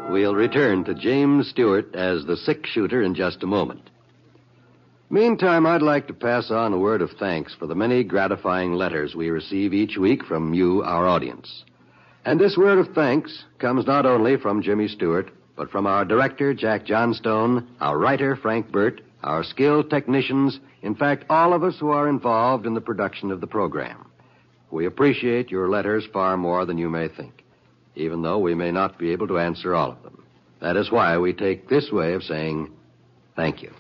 We'll return to James Stewart as the 6-shooter in just a moment. Meantime, I'd like to pass on a word of thanks for the many gratifying letters we receive each week from you, our audience. And this word of thanks comes not only from Jimmy Stewart, but from our director, Jack Johnstone, our writer, Frank Burt, our skilled technicians, in fact, all of us who are involved in the production of the program. We appreciate your letters far more than you may think, even though we may not be able to answer all of them. That is why we take this way of saying thank you.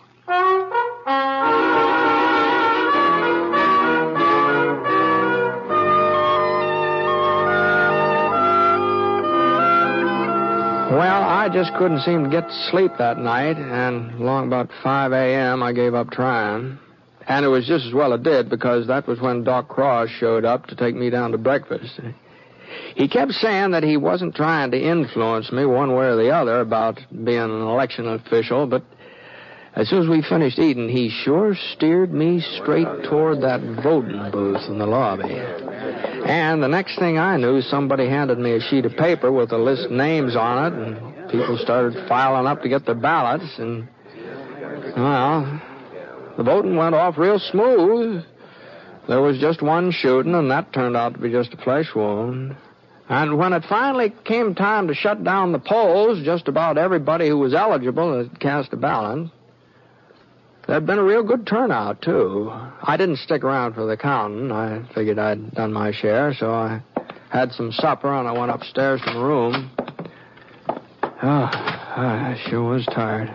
Well, I just couldn't seem to get to sleep that night, and along about 5 a.m., I gave up trying. And it was just as well it did, because that was when Doc Cross showed up to take me down to breakfast. He kept saying that he wasn't trying to influence me one way or the other about being an election official, but as soon as we finished eating, he sure steered me straight toward that voting booth in the lobby. And the next thing I knew, somebody handed me a sheet of paper with a list of names on it, and people started filing up to get their ballots, and, well, the voting went off real smooth. There was just one shooting, and that turned out to be just a flesh wound. And when it finally came time to shut down the polls, just about everybody who was eligible had cast a ballot. There'd been a real good turnout, too. I didn't stick around for the counting. I figured I'd done my share, so I had some supper, and I went upstairs to my room. Oh, I sure was tired.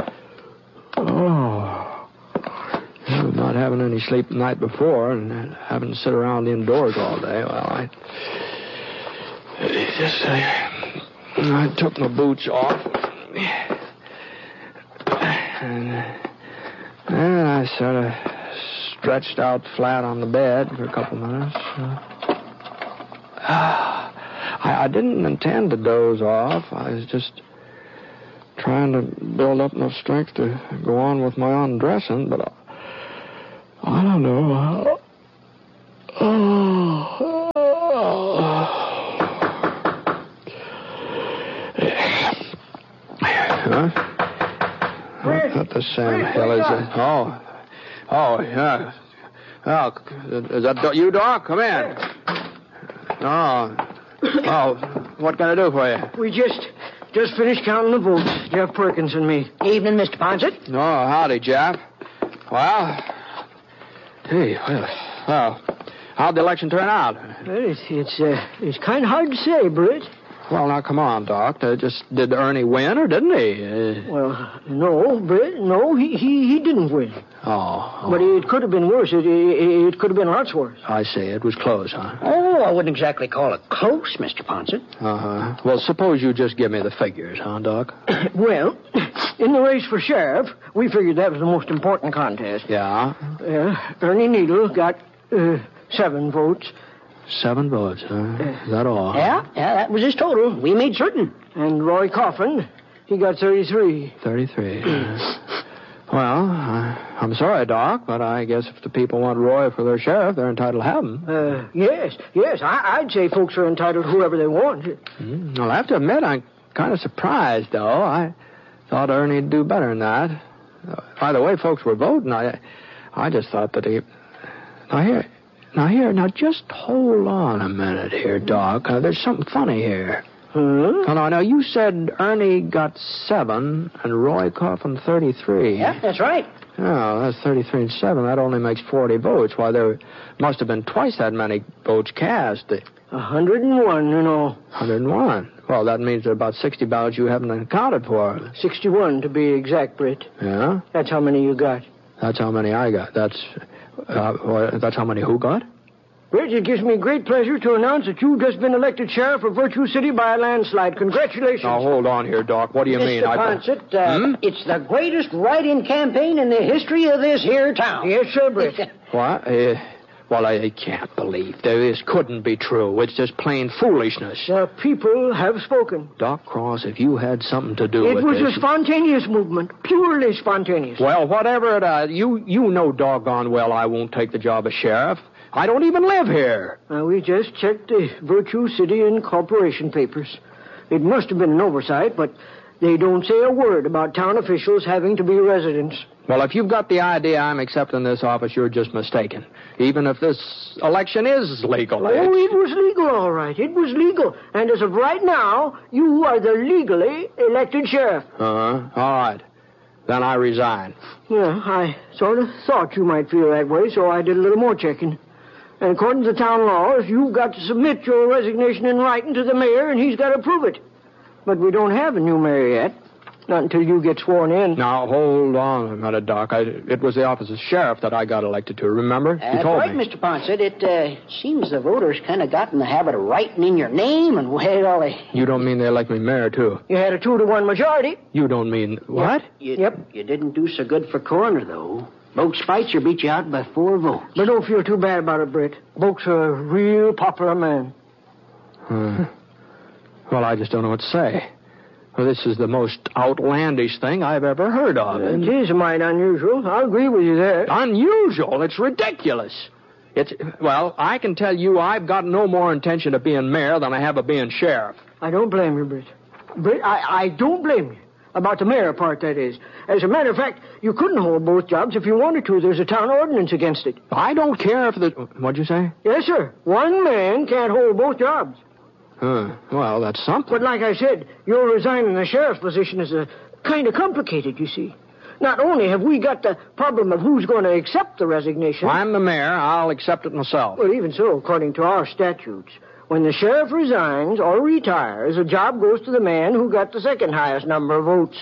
Oh, not having any sleep the night before and having to sit around indoors all day. Well, I took my boots off. And I sort of stretched out flat on the bed for a couple minutes. I didn't intend to doze off. I was just trying to build up enough strength to go on with my undressing, but I don't know. Huh? What the Sam hell is it? Oh, yeah. Oh, is that you, Doc? Come in. Oh, what can I do for you? We just finished counting the votes, Jeff Perkins and me. Evening, Mr. Ponset. Oh, howdy, Jeff. Well, how'd the election turn out? Well, it's kind of hard to say, Britt. Well, now, come on, Doc. Did Ernie win, or didn't he? Well, no, Britt, no, he didn't win. Oh. But it could have been worse. It could have been lots worse. I see. It was close, huh? Oh, I wouldn't exactly call it close, Mr. Ponset. Uh-huh. Well, suppose you just give me the figures, huh, Doc? Well, in the race for sheriff, we figured that was the most important contest. Yeah? Ernie Needle got 7 votes. 7 votes, huh? Is that all? Yeah, that was his total. We made certain. And Roy Coffin, he got 33. 33. Well, I'm sorry, Doc, but I guess if the people want Roy for their sheriff, they're entitled to have him. Yes. I'd say folks are entitled to whoever they want. Well, I have to admit, I'm kind of surprised, though. I thought Ernie'd do better than that. By the way folks were voting, I just thought that he... Now, just hold on a minute here, Doc. There's something funny here. Huh? Now, you said Ernie got 7 and Roy Coffin 33. Yeah, that's right. Oh, that's 33 and 7. That only makes 40 votes. Why, there must have been twice that many votes cast. 101, you know. 101. Well, that means there are about 60 ballots you haven't accounted for. 61, to be exact, Britt. Yeah? That's how many you got. That's how many I got. That's how many who got? Britt, it gives me great pleasure to announce that you've just been elected sheriff of Virtue City by a landslide. Congratulations. Now, hold on here, Doc. What do you mean? Mr. Ponset, it's the greatest write-in campaign in the history of this here town. Yes, sir, Britt. What? Well, I can't believe this couldn't be true. It's just plain foolishness. The people have spoken. Doc Cross, if you had something to do with this... It was a spontaneous movement. Purely spontaneous. Well, whatever it is, you know doggone well I won't take the job of sheriff. I don't even live here. We just checked the Virtue City Incorporation papers. It must have been an oversight, but they don't say a word about town officials having to be residents. Well, if you've got the idea I'm accepting this office, you're just mistaken. Even if this election is legal. Oh, it was legal, all right. It was legal. And as of right now, you are the legally elected sheriff. Uh-huh. All right. Then I resign. Yeah, I sort of thought you might feel that way, so I did a little more checking. And according to the town laws, you've got to submit your resignation in writing to the mayor, and he's got to approve it. But we don't have a new mayor yet. Not until you get sworn in. Now, hold on a minute, Doc. It was the office of sheriff that I got elected to, remember? You told right, me. Mr. Ponset. It seems the voters kind of got in the habit of writing in your name, and well, You don't mean they elect me mayor, too? You had a 2-to-1 majority. You don't mean... What? Yep. You didn't do so good for coroner, though. Boke Spitzer beat you out by 4 votes. But don't feel too bad about it, Britt. Boke's a real popular man. Well, I just don't know what to say. Well, this is the most outlandish thing I've ever heard of. It is mighty unusual. I'll agree with you there. Unusual? It's ridiculous. Well, I can tell you I've got no more intention of being mayor than I have of being sheriff. I don't blame you, Britt. Britt, I don't blame you. About the mayor part, that is. As a matter of fact, you couldn't hold both jobs if you wanted to. There's a town ordinance against it. I don't care if the... What'd you say? Yes, sir. One man can't hold both jobs. Well, that's something. But like I said, your resigning the sheriff's position is kind of complicated, you see. Not only have we got the problem of who's going to accept the resignation... I'm the mayor. I'll accept it myself. Well, even so, according to our statutes, when the sheriff resigns or retires, the job goes to the man who got the second highest number of votes.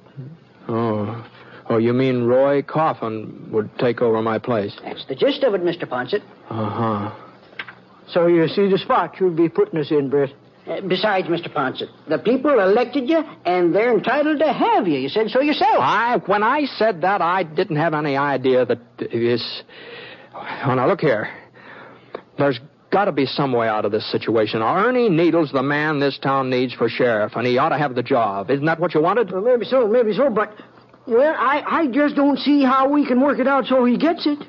Oh, you mean Roy Coffin would take over my place? That's the gist of it, Mr. Ponset. Uh-huh. So you see the spot you'd be putting us in, Britt. Besides, Mr. Ponset, the people elected you, and they're entitled to have you. You said so yourself. When I said that, I didn't have any idea that this... Oh, now, look here. There's got to be some way out of this situation. Ernie Needle's the man this town needs for sheriff, and he ought to have the job. Isn't that what you wanted? Well, maybe so, but... Well, I just don't see how we can work it out so he gets it.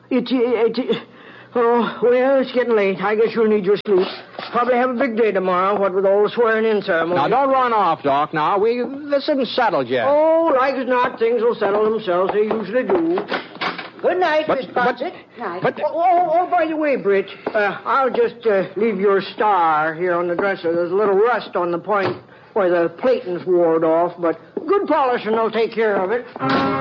Oh, well, it's getting late. I guess you'll need your sleep. Probably have a big day tomorrow, what with all the swearing-in ceremony. Now, don't run off, Doc. Now, this isn't settled yet. Oh, like as not, things will settle themselves. They usually do. Good night, Mr. Ponset. Night. By the way, Britt, I'll just leave your star here on the dresser. There's a little rust on the point where the plating's wore off, but good polishing will take care of it.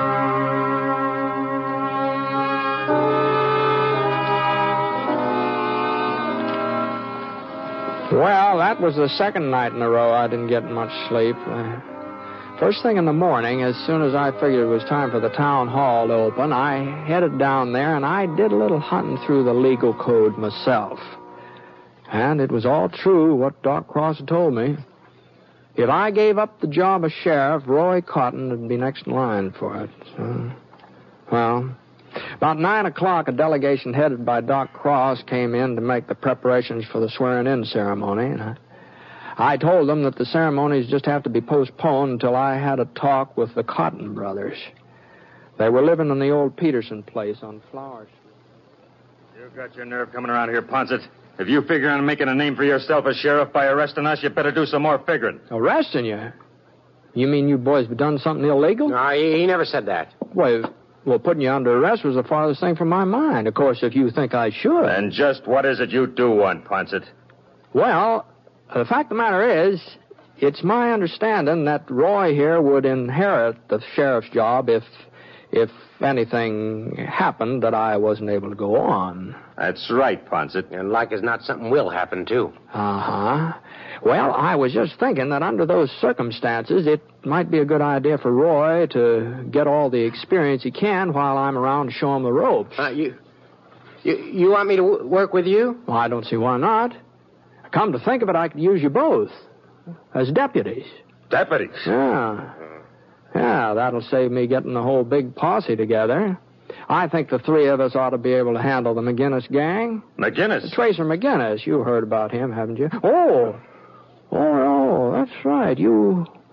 Well, that was the second night in a row I didn't get much sleep. First thing in the morning, as soon as I figured it was time for the town hall to open, I headed down there and I did a little hunting through the legal code myself. And it was all true what Doc Cross had told me. If I gave up the job of sheriff, Roy Cotton would be next in line for it. So, well, about 9 o'clock, a delegation headed by Doc Cross came in to make the preparations for the swearing-in ceremony. And I told them that the ceremonies just have to be postponed until I had a talk with the Cotton brothers. They were living in the old Peterson place on Flower Street. You've got your nerve coming around here, Ponset. If you figure on making a name for yourself as sheriff by arresting us, you better do some more figuring. Arresting you? You mean you boys have done something illegal? No, he never said that. Well, putting you under arrest was the farthest thing from my mind. Of course, if you think I should. And just what is it you do want, Ponset? Well, the fact of the matter is, it's my understanding that Roy here would inherit the sheriff's job if anything happened that I wasn't able to go on. That's right, Ponset. And like as not, something will happen, too. Uh-huh. Well, I was just thinking that under those circumstances, it might be a good idea for Roy to get all the experience he can while I'm around to show him the ropes. You want me to work with you? Well, I don't see why not. Come to think of it, I could use you both as deputies. Deputies? Yeah. Yeah, that'll save me getting the whole big posse together. I think the three of us ought to be able to handle the McGinnis gang. McGinnis? Tracer McGinnis. You heard about him, haven't you? Oh, that's right. You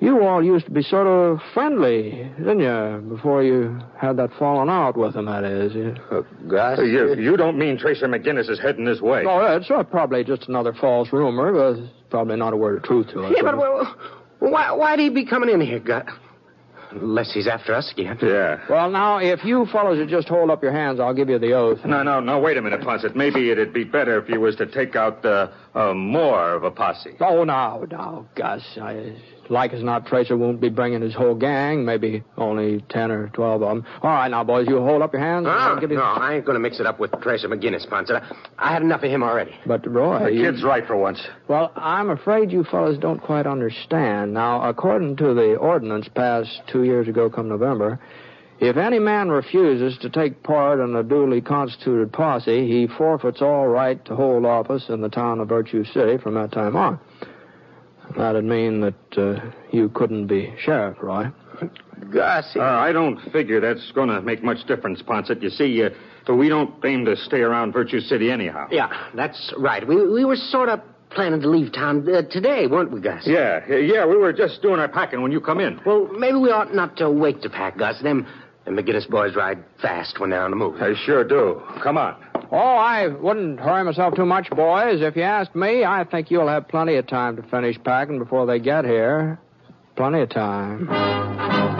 You all used to be sort of friendly, didn't you, before you had that falling out with him, that is. Gus? You don't mean Tracer McGinnis is heading this way? Oh, it's probably just another false rumor, but there's probably not a word of truth to it. Yeah, but why'd he be coming in here, Gus? Unless he's after us again. Yeah. Well, now, if you fellows would just hold up your hands, I'll give you the oath. No, wait a minute, Ponset. Maybe it'd be better if you was to take out more of a posse. Oh, now, Gus. Like as not, Tracer won't be bringing his whole gang. Maybe only 10 or 12 of them. All right, now, boys, you hold up your hands. No, I ain't going to mix it up with Tracer McGinnis, Ponset. I had enough of him already. But, Roy... The kid's right for once. Well, I'm afraid you fellas don't quite understand. Now, according to the ordinance passed 2 years ago come November, if any man refuses to take part in a duly constituted posse, he forfeits all right to hold office in the town of Virtue City from that time on. That'd mean that you couldn't be sheriff, Roy. Gus... I don't figure that's going to make much difference, Ponset. You see, we don't aim to stay around Virtue City anyhow. Yeah, that's right. We were sort of planning to leave town today, weren't we, Gus? Yeah, we were just doing our packing when you come in. Well, maybe we ought not to wait to pack, Gus. Them McGinnis boys ride fast when they're on the move. I sure do. Come on. Oh, I wouldn't hurry myself too much, boys. If you ask me, I think you'll have plenty of time to finish packing before they get here. Plenty of time.